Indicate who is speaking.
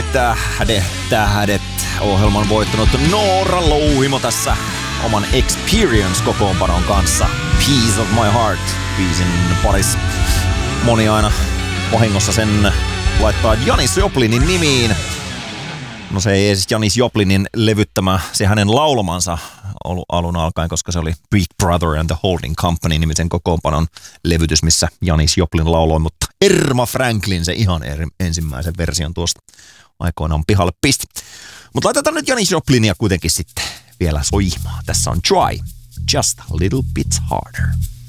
Speaker 1: tähdet. Ohjelman voittanut Noora Louhimo tässä oman Experience-kokoonpanon kanssa. Piece of my heart biisin parissa. Moni aina vahingossa sen laittaa Janis Joplinin nimiin. No se ei siis Janis Joplinin levyttämä, se hänen laulamansa ollut alun alkaen, koska se oli Big Brother and the Holding Company nimisen kokoonpanon levytys, missä Janis Joplin lauloi, mutta Erma Franklin se ihan ensimmäisen version tuosta aikoinaan pihalle pisti. Mutta laitetaan nyt Janis Joplinia kuitenkin sitten vielä soimaan. Tässä on Try, Just a Little Bit Harder.